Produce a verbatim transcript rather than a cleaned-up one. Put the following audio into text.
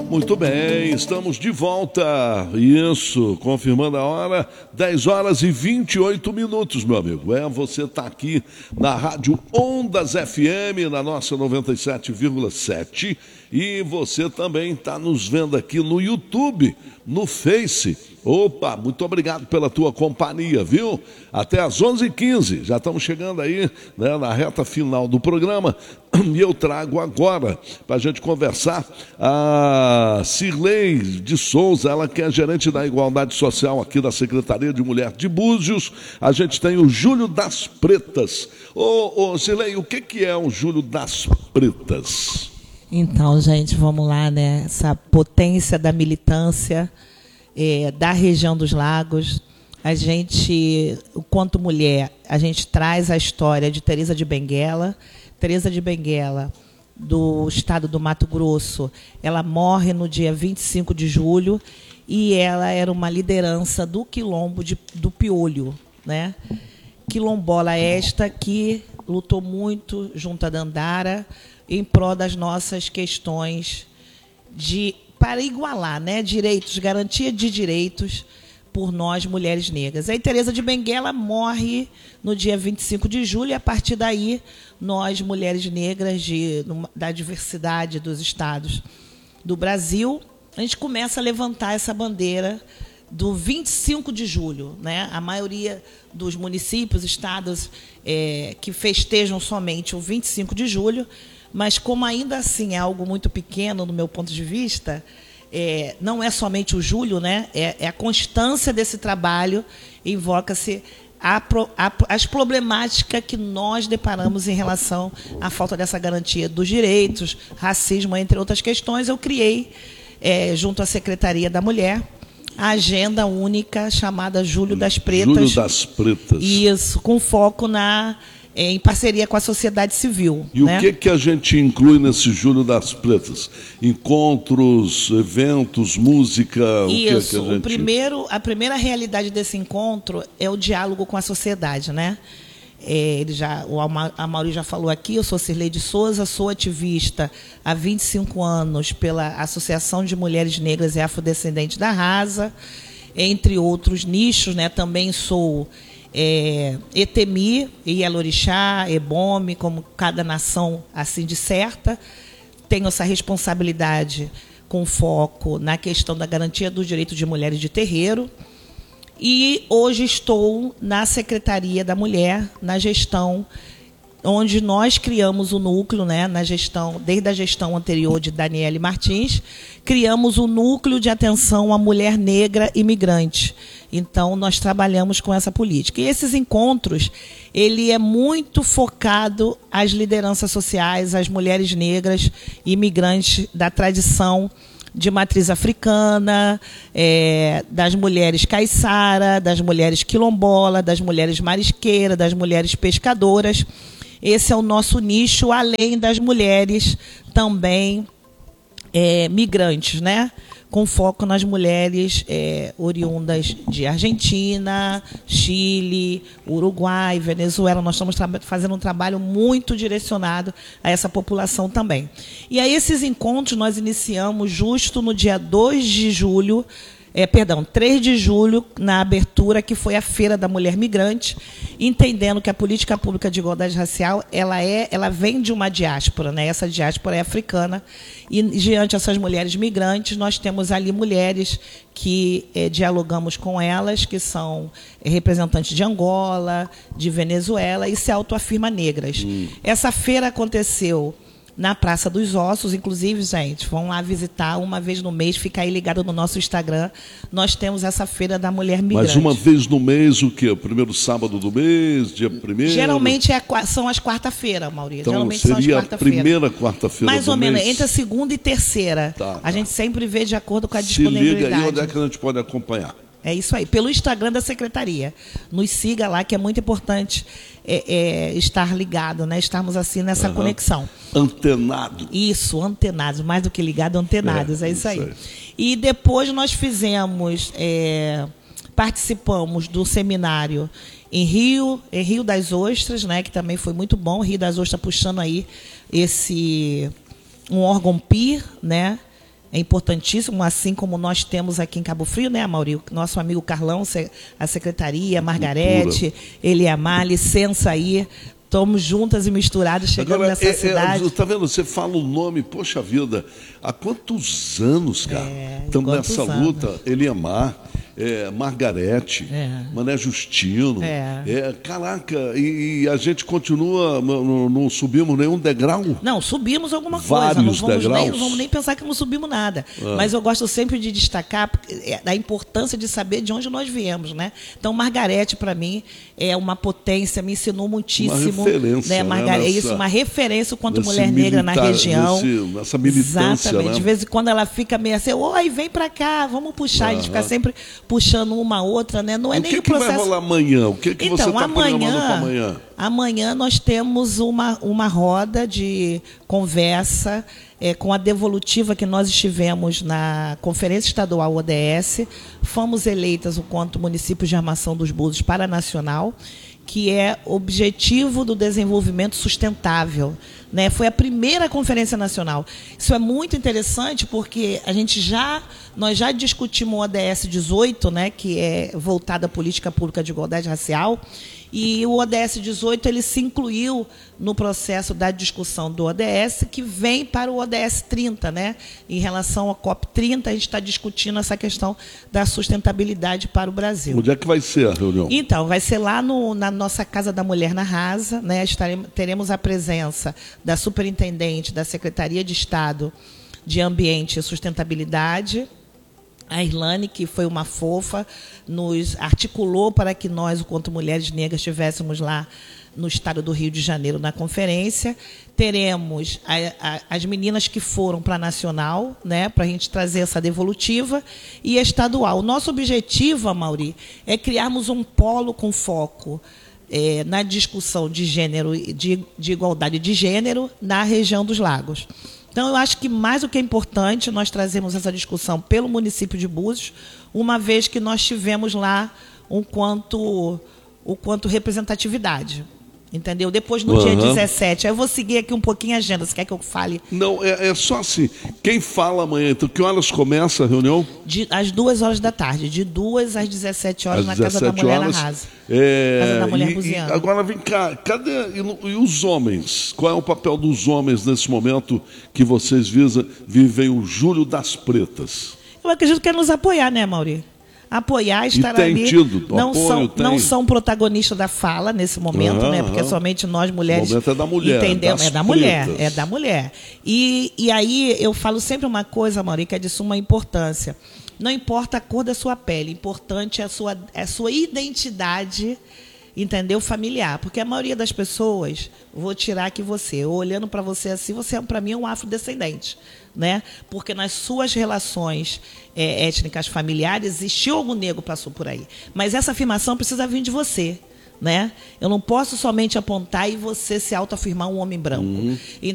Muito bem, estamos de volta. Isso, confirmando a hora, dez horas e vinte e oito minutos, meu amigo. É, você está aqui na Rádio Ondas F M, na nossa noventa e sete vírgula sete. E você também está nos vendo aqui no YouTube, no Face. Opa, muito obrigado pela tua companhia, viu? Até às onze e quinze, já estamos chegando aí, né, na reta final do programa. E eu trago agora, para a gente conversar, a Cirlei de Souza, ela que é gerente da Igualdade Social aqui da Secretaria de Mulher de Búzios. A gente tem o Júlio das Pretas. Ô, ô Cirlei, o que, que é o Júlio das Pretas? Então, gente, vamos lá, né? Essa potência da militância é, da região dos lagos. A gente, quanto mulher, a gente traz a história de Teresa de Benguela. Teresa de Benguela, do estado do Mato Grosso, ela morre no dia vinte e cinco de julho e ela era uma liderança do quilombo de, do Piolho, né? Quilombola esta que lutou muito junto a Dandara em prol das nossas questões de, para igualar, né, direitos, garantia de direitos por nós, mulheres negras. Aí Teresa de Benguela morre no dia vinte e cinco de julho, e a partir daí, nós, mulheres negras de, da diversidade dos estados do Brasil, a gente começa a levantar essa bandeira do vinte e cinco de julho. Né? A maioria dos municípios, estados é, que festejam somente o vinte e cinco de julho, mas como ainda assim é algo muito pequeno, do meu ponto de vista, É, não é somente o julho, né? é, é a constância desse trabalho, invoca-se a, a, as problemáticas que nós deparamos em relação à falta dessa garantia dos direitos, racismo, entre outras questões. Eu criei, é, junto à Secretaria da Mulher, a agenda única chamada Júlio das Pretas. Júlio das Pretas. Isso, com foco na... em parceria com a sociedade civil. E né? o que, que a gente inclui nesse Júlio das Pretas? Encontros, eventos, música? O Isso, que, que a, gente... o primeiro, a primeira realidade desse encontro é o diálogo com a sociedade. Né? É, ele já, o Amaury já falou aqui, eu sou Cirlei de Souza, sou ativista há vinte e cinco anos pela Associação de Mulheres Negras e Afrodescendentes da Rasa, entre outros nichos. Né? Também sou... É, Etemi, Ielorixá, Ebome, como cada nação assim disserta. Tenho essa responsabilidade com foco na questão da garantia dos direitos de mulheres de terreiro. E hoje estou na Secretaria da Mulher, na gestão, onde nós criamos o núcleo, né, na gestão, desde a gestão anterior de Daniele Martins, criamos o núcleo de atenção à mulher negra e migrante. Então, nós trabalhamos com essa política. E esses encontros, ele é muito focado às lideranças sociais, às mulheres negras e imigrantes da tradição de matriz africana, é, das mulheres caiçara, das mulheres quilombola, das mulheres marisqueiras, das mulheres pescadoras. Esse é o nosso nicho, além das mulheres também é, migrantes, né? Com foco nas mulheres é, oriundas de Argentina, Chile, Uruguai, Venezuela. Nós estamos fazendo um trabalho muito direcionado a essa população também. E aí esses encontros nós iniciamos justo no dia dois de julho, É, perdão, três de julho, na abertura, que foi a Feira da Mulher Migrante, entendendo que a política pública de igualdade racial ela é, ela vem de uma diáspora, né? Essa diáspora é africana, e diante dessas mulheres migrantes, nós temos ali mulheres que é, dialogamos com elas, que são representantes de Angola, de Venezuela, e se autoafirma negras. Hum. Essa feira aconteceu na Praça dos Ossos, inclusive, gente, vão lá visitar uma vez no mês, fica aí ligado no nosso Instagram. Nós temos essa Feira da Mulher Migrante. Mas uma vez no mês, o quê? O primeiro sábado do mês, dia primeiro? Geralmente é, são as quarta-feira, Maurício. Então, Geralmente seria são as a primeira quarta-feira Mais do ou menos, mês? entre a segunda e terceira. Tá, tá. A gente sempre vê de acordo com a Se disponibilidade. liga aí, onde é que a gente pode acompanhar? É isso aí, pelo Instagram da Secretaria. Nos siga lá, que é muito importante é, é, estar ligado, né? Estarmos assim nessa uhum. conexão. Antenado. Isso, antenados, mais do que ligado, antenados, é, é isso aí. aí. E depois nós fizemos, é, participamos do seminário em Rio, em Rio das Ostras, né? Que também foi muito bom. Rio das Ostras puxando aí esse um órgão P I R, né? é importantíssimo, assim como nós temos aqui em Cabo Frio, né, Amaury? Nosso amigo Carlão, a secretaria, a Margarete, Eliamar, licença aí. Estamos juntas e misturadas, chegando Agora, nessa é, cidade. É, tá vendo? Você fala o nome, poxa vida, há quantos anos, cara? É, estamos nessa anos? luta, Eliamar, é, Margarete, é. Mané Justino. É. É, caraca, e, e a gente continua, não, não subimos nenhum degrau? Não, subimos alguma Vários coisa. Não vamos, degraus. nem, não vamos nem pensar que não subimos nada. Ah. Mas eu gosto sempre de destacar a importância de saber de onde nós viemos, né? Então, Margarete, para mim, é uma potência, me ensinou muitíssimo. Uma referência, né, Margarete, né? Isso, uma referência quanto mulher militar, negra na região. Nesse, nessa militância, exatamente. Né? De vez em quando ela fica meio assim, oi, vem para cá, vamos puxar. Ah. A gente fica sempre puxando uma outra, né? Não é o nem que o que processo. vai rolar amanhã? O que, que então, você está amanhã, programando para amanhã? Amanhã nós temos uma, uma roda de conversa é, com a devolutiva que nós estivemos na Conferência Estadual O D S. Fomos eleitas enquanto município de Armação dos Búzios Paranacional, que é Objetivo do Desenvolvimento Sustentável. Né? Foi a primeira conferência nacional. Isso é muito interessante porque a gente já, nós já discutimos o O D S dezoito, né, que é voltada à política pública de igualdade racial, e o O D S dezoito ele se incluiu no processo da discussão do O D S, que vem para o O D S trinta. Né? Em relação à COP trinta, a gente está discutindo essa questão da sustentabilidade para o Brasil. Onde é que vai ser a reunião? Então, vai ser lá no, na nossa Casa da Mulher na Rasa. Né? Estaremos, teremos a presença da superintendente da Secretaria de Estado de Ambiente e Sustentabilidade, a Irlane, que foi uma fofa, nos articulou para que nós, enquanto mulheres negras, estivéssemos lá no estado do Rio de Janeiro na conferência. Teremos a, a, as meninas que foram para a nacional, né, para a gente trazer essa devolutiva, e a estadual. O nosso objetivo, Amaury, é criarmos um polo com foco é, na discussão de gênero, de, de igualdade de gênero na região dos Lagos. Então, eu acho que mais do que é importante nós trazemos essa discussão pelo município de Búzios, uma vez que nós tivemos lá um quanto, o quanto representatividade. Entendeu? Depois, no uhum. dia dezessete, aí eu vou seguir aqui um pouquinho a agenda. Você quer que eu fale? Não, é, é só assim. Quem fala amanhã? Então, que horas começa a reunião? De, às duas horas da tarde, de duas às dezessete horas, às na Casa da Mulher horas, na Rasa. É, Casa da Mulher e, Buziana. E agora vem cá, cadê e, e os homens? Qual é o papel dos homens nesse momento que vocês visa, vivem o Júlio das Pretas? Eu acredito que é nos apoiar, né, Amaury? Apoiar, estar e tem ali. Tido, não, apoio, são, tem. não são protagonistas da fala nesse momento, uhum, né? Porque uhum. somente nós mulheres. O momento é da mulher. Entendemos? É da pretas. mulher. É da mulher. E, e aí eu falo sempre uma coisa, Amaury, que é de suma importância. Não importa a cor da sua pele, importante é a sua, é a sua identidade, entendeu? Familiar. Porque a maioria das pessoas, vou tirar aqui você, olhando para você assim, você para mim é um afrodescendente. Né? Porque nas suas relações é, étnicas familiares existiu algum negro que passou por aí. Mas essa afirmação precisa vir de você. Né? Eu não posso somente apontar e você se autoafirmar um homem branco. Uhum.